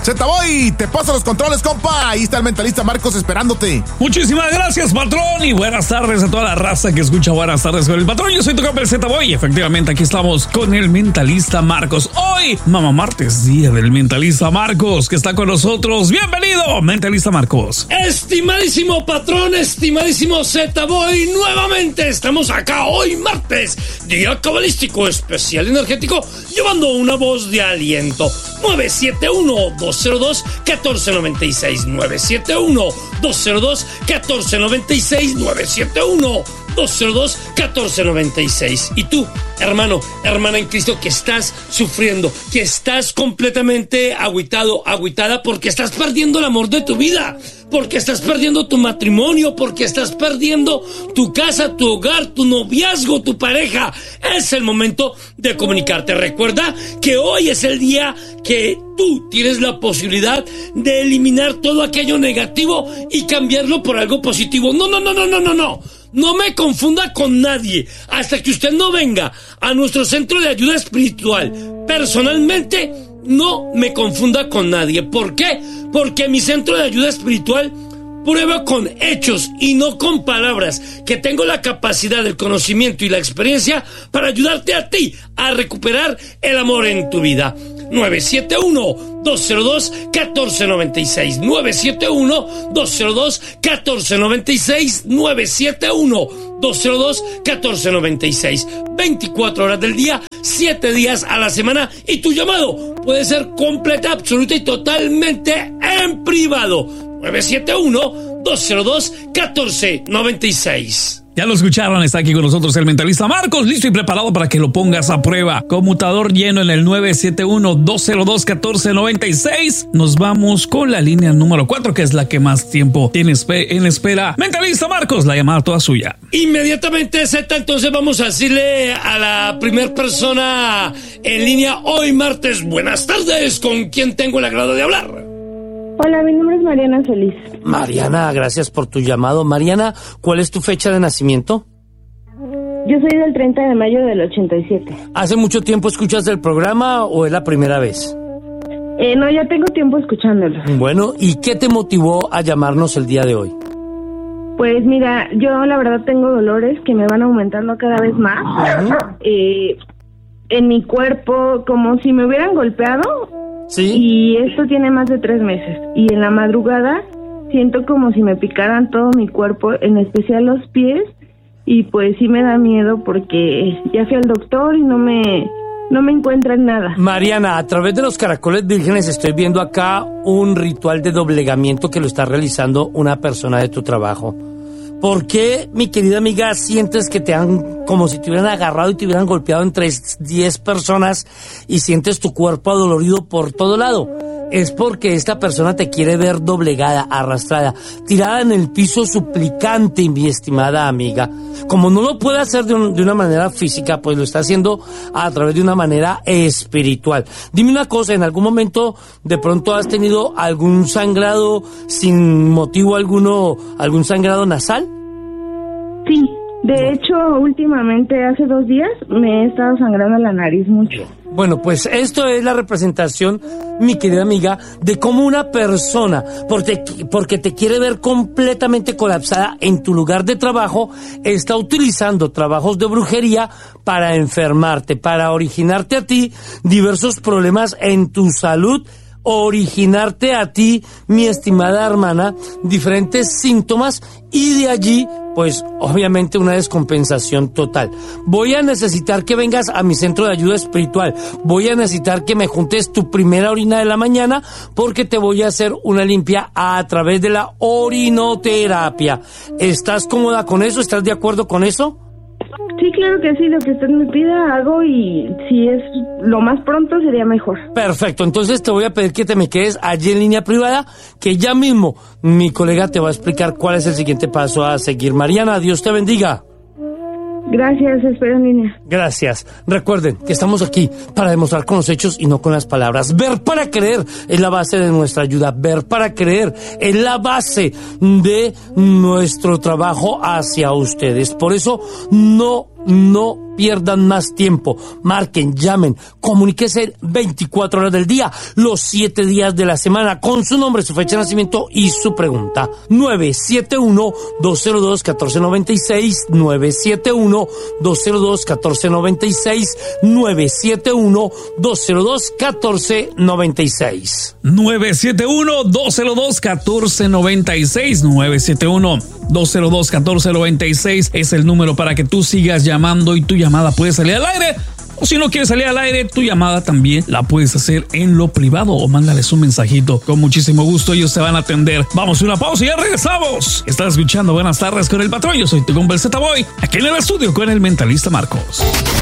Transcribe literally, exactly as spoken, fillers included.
Z-Boy, te paso los controles, compa. Ahí está el mentalista Marcos esperándote. Muchísimas gracias, patrón, y buenas tardes a toda la raza que escucha. Buenas tardes con el patrón. Yo soy tu compa, el Z-Boy. Efectivamente, aquí estamos con el mentalista Marcos. Hoy, mamá martes, día del mentalista Marcos, que está con nosotros. Bienvenido, mentalista Marcos. Estimadísimo patrón, estimadísimo Z-Boy, nuevamente estamos acá hoy martes, día cabalístico especial energético, llevando una voz de aliento. nueve siete uno, dos cero dos, uno cuatro nueve seis, nueve siete uno, dos cero dos, uno cuatro nueve seis, nueve siete uno, dos cero dos, uno cuatro nueve seis. Y tú, hermano, hermana en Cristo, que estás sufriendo, que estás completamente agüitado, agüitada porque estás perdiendo el amor de tu vida, porque estás perdiendo tu matrimonio, porque estás perdiendo tu casa, tu hogar, tu noviazgo, tu pareja. Es el momento de comunicarte. Recuerda que hoy es el día que tú tienes la posibilidad de eliminar todo aquello negativo y cambiarlo por algo positivo. No, no, no, no, no, no, no. No me confunda con nadie hasta que usted no venga a nuestro centro de ayuda espiritual. Personalmente, no me confunda con nadie. ¿Por qué? Porque mi centro de ayuda espiritual prueba con hechos y no con palabras que tengo la capacidad, el conocimiento y la experiencia para ayudarte a ti a recuperar el amor en tu vida. nueve siete uno, dos cero dos, uno cuatro nueve seis, nueve siete uno, dos cero dos, uno cuatro nueve seis, nueve siete uno, dos cero dos, uno cuatro nueve seis. veinticuatro horas del día, siete días a la semana, y tu llamado puede ser completa, absoluta y totalmente en privado. nueve siete uno, dos cero dos, uno cuatro nueve seis. Ya lo escucharon, está aquí con nosotros el mentalista Marcos, listo y preparado para que lo pongas a prueba. Conmutador lleno en el nueve siete uno, dos cero dos, uno cuatro nueve seis. Nos vamos con la línea número cuatro, que es la que más tiempo tiene en espera. Mentalista Marcos, la llamada toda suya. Inmediatamente, Z, entonces vamos a decirle a la primer persona en línea hoy martes. Buenas tardes, ¿con quién tengo el agrado de hablar? Hola, mi nombre es Mariana Solís. Mariana, gracias por tu llamado. Mariana, ¿cuál es tu fecha de nacimiento? Yo soy del treinta de mayo del ochenta y siete. ¿Hace mucho tiempo escuchas el programa o es la primera vez? Eh, no, ya tengo tiempo escuchándolo. Bueno, ¿y qué te motivó a llamarnos el día de hoy? Pues mira, yo la verdad tengo dolores que me van aumentando cada vez más. Uh-huh. Eh, en mi cuerpo, como si me hubieran golpeado. ¿Sí? Y esto tiene más de tres meses. Y en la madrugada siento como si me picaran todo mi cuerpo, en especial los pies. Y pues sí me da miedo porque ya fui al doctor y no me, no me encuentran nada. Mariana, a través de los caracoles vírgenes estoy viendo acá un ritual de doblegamiento que lo está realizando una persona de tu trabajo. ¿Por qué, mi querida amiga, sientes que te han, como si te hubieran agarrado y te hubieran golpeado entre diez personas y sientes tu cuerpo adolorido por todo lado? Es porque esta persona te quiere ver doblegada, arrastrada, tirada en el piso suplicante, mi estimada amiga. Como no lo puede hacer de, un, de una manera física, pues lo está haciendo a través de una manera espiritual. Dime una cosa, ¿en algún momento de pronto has tenido algún sangrado sin motivo alguno, algún sangrado nasal? Sí, de hecho, últimamente, hace dos días, me he estado sangrando la nariz mucho. Bueno, pues esto es la representación, mi querida amiga, de cómo una persona, porque, porque te quiere ver completamente colapsada en tu lugar de trabajo, está utilizando trabajos de brujería para enfermarte, para originarte a ti diversos problemas en tu salud, originarte a ti, mi estimada hermana, diferentes síntomas y de allí, pues obviamente una descompensación total. Voy a necesitar que vengas a mi centro de ayuda espiritual. Voy a necesitar que me juntes tu primera orina de la mañana porque te voy a hacer una limpia a través de la orinoterapia. ¿Estás cómoda con eso? ¿Estás de acuerdo con eso? Sí, claro que sí, lo que usted me pida hago y si es lo más pronto sería mejor. Perfecto, entonces te voy a pedir que te me quedes allí en línea privada, que ya mismo mi colega te va a explicar cuál es el siguiente paso a seguir. Mariana, Dios te bendiga. Gracias, espero en línea. Gracias. Recuerden que estamos aquí para demostrar con los hechos y no con las palabras. Ver para creer es la base de nuestra ayuda. Ver para creer es la base de nuestro trabajo hacia ustedes. Por eso no, no pierdan más tiempo. Marquen, llamen, comuníquense veinticuatro horas del día, los siete días de la semana, con su nombre, su fecha de nacimiento y su pregunta. nueve siete uno, dos cero dos, uno cuatro nueve seis, nueve siete uno, dos cero dos, uno cuatro nueve seis, nueve siete uno, dos cero dos, uno cuatro nueve seis. nueve siete uno, dos cero dos, uno cuatro nueve seis, nueve siete uno, dos cero dos, uno cuatro nueve seis es el número para que tú sigas llamando y tu llamada puede salir al aire. O si no quieres salir al aire, tu llamada también la puedes hacer en lo privado o mándales un mensajito. Con muchísimo gusto ellos te van a atender. Vamos a una pausa y ya regresamos. Estás escuchando Buenas Tardes con el Patrón. Yo soy tu compa el Z-Boy, aquí en el estudio con el Mentalista Marcos.